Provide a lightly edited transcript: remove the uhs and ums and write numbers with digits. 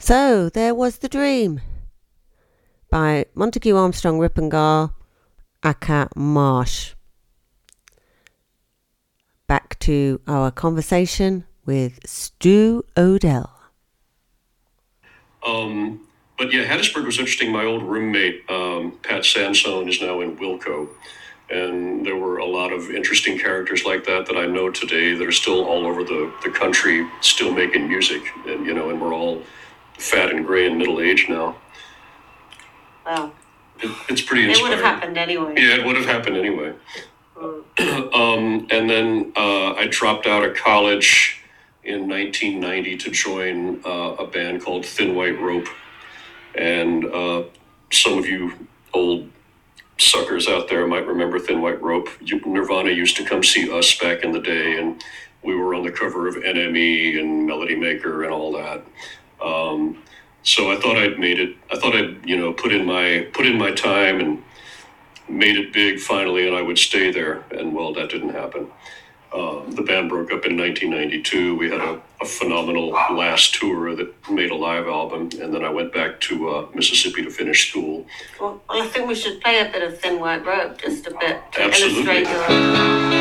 So there was the dream by Montague Armstrong Rippengar, Aka Marsh. Back to our conversation with Stu Odell. But yeah, Hattiesburg was interesting. My old roommate, Pat Sansone, is now in Wilco. And there were a lot of interesting characters like that I know today that are still all over the country, still making music. And, and we're all fat and gray and middle-aged now. Well, it's pretty inspiring. It would have happened anyway. Yeah, it would have happened anyway. And then I dropped out of college in 1990 to join a band called Thin White Rope. And some of you old suckers out there might remember Thin White Rope. Nirvana used to come see us back in the day, and we were on the cover of NME and Melody Maker and all that. So I thought I'd made it. I thought I'd put in my time and made it big finally, and I would stay there. And well, that didn't happen. The band broke up in 1992. We had a phenomenal last tour that made a live album, and then I went back to Mississippi to finish school. Well, I think we should play a bit of Thin White Rope, just a bit to Absolutely. illustrate your